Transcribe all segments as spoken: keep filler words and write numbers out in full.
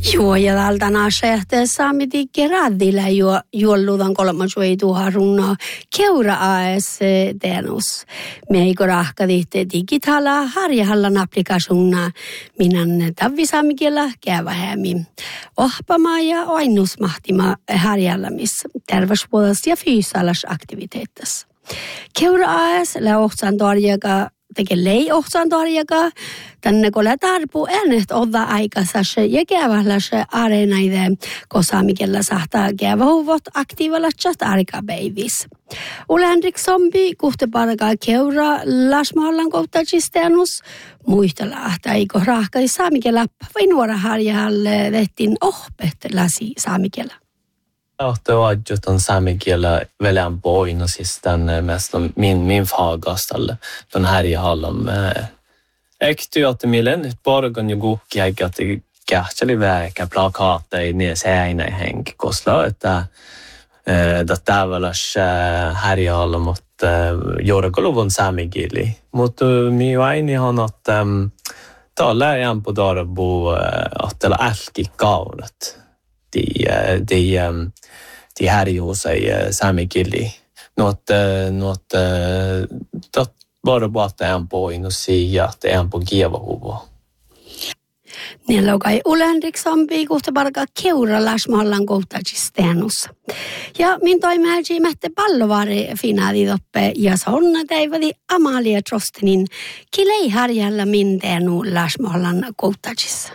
Joo, ja tältä naasehtäessä miti kerädillä jo juolluutan kolmansuituhan runna keura aes tenus. Meiko rahkaditte digitaala harjahallan applikationna minän tavvisaamikella käyvähämi. Ohpama ja ainusmahtima harjallamis terveyspuolesta ja fyysalas aktiviteettas. Keura aes läohtsan torjaga tekee lei ohtsan torjaga. Tänne kun tarpuu äänet olla aikaisessa ja käyvälässä areenaiden, koska mikellä saattaa käyvä huvot aktiivalatsa tarkapäivissä. Ulandrik zombi kuhte parkaa keura lasmahallan kohtajistenus muistella, että eikö rahkai saamikellä vai nuora harjahalle vettin ohpet lasi saamikellä. Ohte vaadjut on saamikielä velän poina siis tänne mest min, min fagastalle ton harjahallan med. Ekty att milen borgon ju gukkiaika att kähtseli väkä plakaatteja niin seinä henki koska että että tavallas harjalla mutta jorkoluvun saamikieli mutta mi vaini han att tala igen på darbo att la älki kaurat de de de harjosa saamikieli något något dat bara bara att det är en på in och säga att det är en på giva huvo. Niin laukai Ulandrik zombi kuhte parkaa keura lasmahallan kohtajistenus. Ja min toimäji mätte pallovaari finaali toppe ja sonna teivadi Amalia Trostenin kilei harjalla min teenu lasmahallan kohtajissa.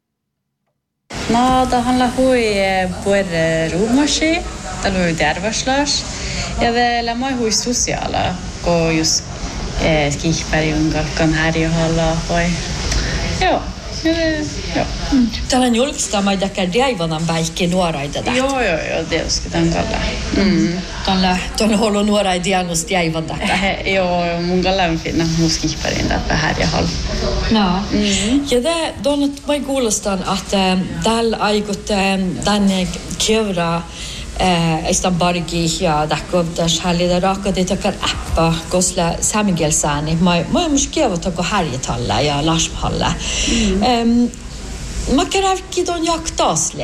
No, det handlar hui puer ruumasi, det hui terveyslas. Ja det lämmer hui sociala, ko just eh, skihpärin kalkan harjahalla vai. Joo. Joo. Mm. Täällä on julkistama idäkään daivanan väikki nuoraita tätä. Joo, joo, joo, det ska den kalla. Mm. Tällä tuolla holo nuora ideanus daivan tätä. Joo, mun kalla on finna muskihpärin tätä harjahalla. No. Mm. Ja det donut mai kuulostan, että tällä aikut tänne kevra Eh, istan bargi ja dakkovtas hallida rakati takar appa kosla samigelsani mai mai muskevota ko harjitalla ja lasmhalla. Mm. Ehm makaravki don jaktasle.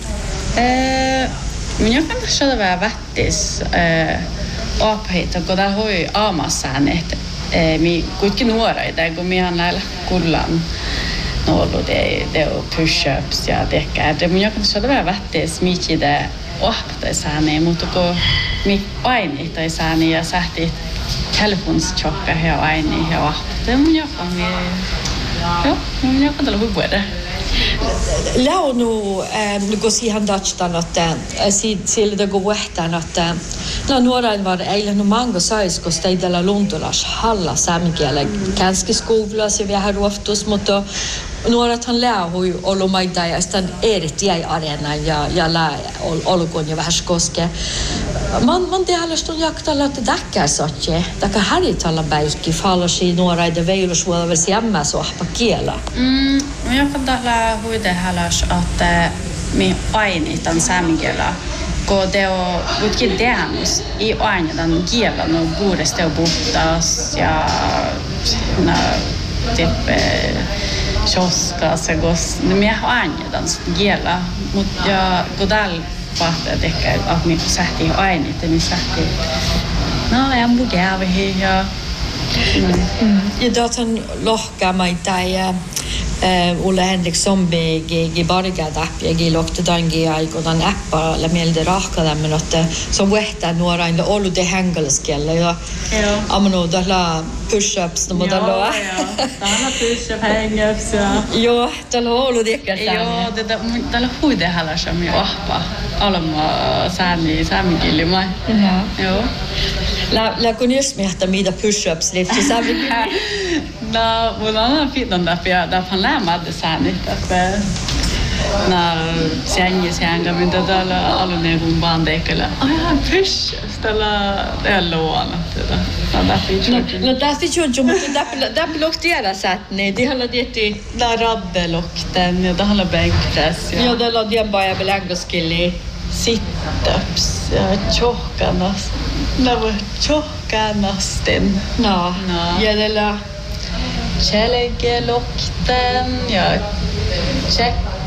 Eh min jag kan säga vad vettis eh apheita kun där hoi aamassäänet eh mi kuitenkin nuoraita kun mi han näillä kullan nollu de de push ups ja tekää det min jag kan säga vad vettis michi det ohpataisääni, mutta kun mi painitaisääni ja sähti telefonschokka ja aini ja ohpata, mun joka mi joo, mun joka tällä huvuuden. Launu nuko siihen datstan että sillä det går vähtan että la nuoran var eilen no mango sais koska idella luntulas halla saamikielä kanske skolas vi har oftos mutta nuorat han lää hui ollut maita ja sitten erit jäi arena ja ja lää olkoon jo vähän koske man man det halstun jaktalla että täkkää sotje taka haritalla päiski fallasi nuoraide veilus vuoda väl jämmä sohpa kiela. Mm, jag kan tällä huide halas että mi painitan saamikielä. Kun det on kuitenkin tehdus, ei aina tämän kielen on puhdasta ja puhtaas ja no, typ kioskas ja gos. No me har aina tämän kielen, mutta ja kun täällä vahtaa tekee, että me sähtii aina, että me sähtii. No, en mukävihin ja Mm. Ja datan lohka maita ja Ulla Henrik zombi gi barga appi gi lokte dangi aikodan appa la melde rahkala men att som wehta några in olu de hängelskella ja amno dalla push ups no dalla ja dalla push up hang ups ja jo dalla olu de kanssa jo det dalla huide halasa mi ahpa alma sääni saamikili mai jo la la kunnius mehta mida push ups lifti saamikili no mulla fitan där där han lär mig det sen att när sängen sängen men det där alla ner på bandekala ah ja push ställa det lån det där där fick jag no där fick jag ju men där där blockerade sätt nej det håller det till där rabbe lockten det håller bänkpress ja det låt jag bara belägga skilli sit-ups ja tjockanas det var tjockanastin no ja det la Kälgelokten ja check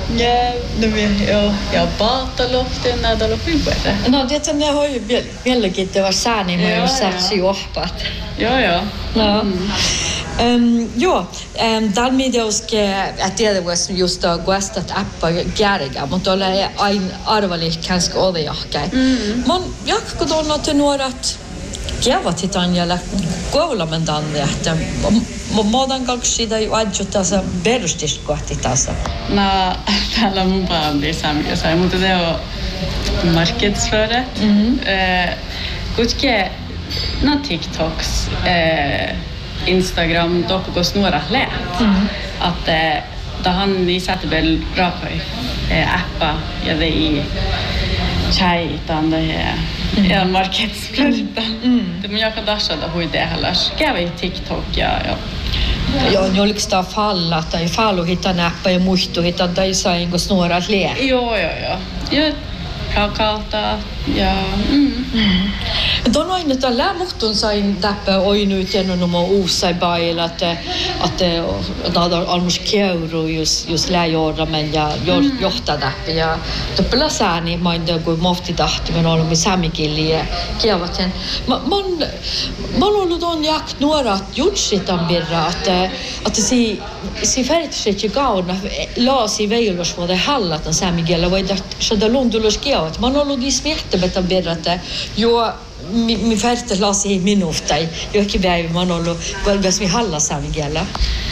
Ja, no joo, ja paattoloften näitä lopuipuita. No, det ne har ju väldigt det var sani med ju sagt ju oppat. Joo, joo. No. Um, joo, um, dalmideoske att det var just då guestat appa gärga, mutta ole ain arvali kanske odjahkai. Man jag kunde då något några att Kiava Titanialla koulamen tanne, että modan kaksi tai adjutassa perustiskohti tasa. No, täällä mun paampi samassa, mutta det on marknadsföret. Mm. Eh, kutke no TikToks, eh, Instagram, doppelgås några lät. Mm. Att eh, da han i sätter väl rapoi eh, appa ja det i chai utan det är ja marknadsföret. Mm. Men jag kan dasha då hur det heller. Ska vi TikTok ja ja. Joo, niin oliko sitä falla tai fallu hitta näppä ja muistu hitta tai sainko snuorat lää? Joo, joo, joo. Ja kakalta ja mm. Mm. Då noin nyt tällä muhtun sain täppä oi nyt ja no mo uussai baila että että da almus keuru just just läjorda men ja johta täppä ja toppela sääni mainda kun mofti tahti men olemme samikilliä kiavaten. Man man ollut on jakt nuorat jutsitan birra että että si si färtsäkki kauna laasi veilos vad det hallat den samikilla vad det så det lundulus kiavat. Man ollut i smärtebetan birra että jo mi, mi färte lasi minuftai johonkin päivä man ollut kolgas mi halla samikilla.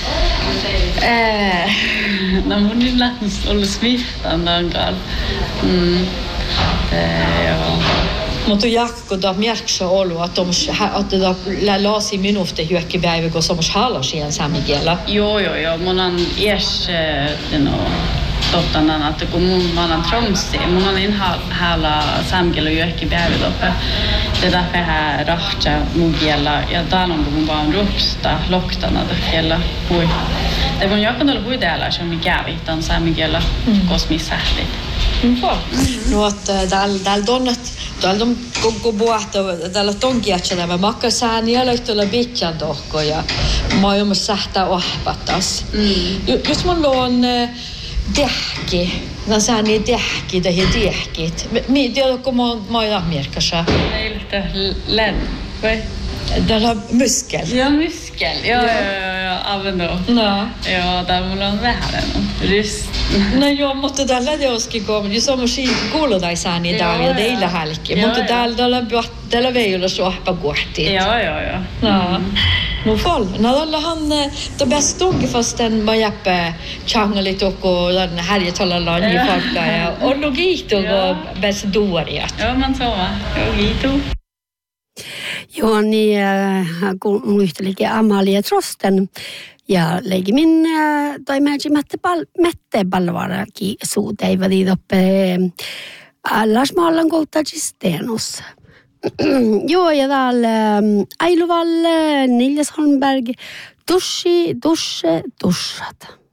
Eh, no mun on lähtenyt ollut smittan dangal. Mm. Eh, joo. Mutta jakko da märksä olu att de att det lasi minufte johonkin päivä kun somus halla siihen samikilla. Joo joo joo, mun on ies no tottanan että kun mun on tromsi, mun on inhalla samkilla johonkin päivä toppe. Det därför här rahcha mugiella ja talon kun mun vaan rusta loktana tällä hui. Det mun jakon olla huidella som mikä vitan samkiellä kosmissählit. No että dal dal donnat dal dom koko buahta dal tonkiatsa nämä makkasään ja löytyy bitjan dohko ja maailma sähtää ohpatas. Jos mun on dehki, när sen är dehki det är dehkit. Men det kommer man ju merkasa. Det är lite lätt. Vad? Den har muskel. Ja, muskel. Ja, ja, ja, ja, även då. Ja. Ja, där må man vähära någon. Ryst. Nej, jag måste dalla det och ska gå. Ju som ski kolla där sen i dag ja det är halke. Måste dalla dalla dalla väl så hoppa gått. Ja, ja, ja. Ja. Nu fall. När alla han det bästa stod fast den var jäppe changa lite och den här jag talar land i folka ja. Och logik då bäst dåligt. Ja, man så va. Logik. Joo, niin kun muistelikin Amalia Trosten ja leikimin toi mäji mette palvarakin suuteiva diidoppe allasmaallan koutta Gistenos. Joo, ja täällä Ailuvalle, Nils Holmberg, dussi, dusse, dussat.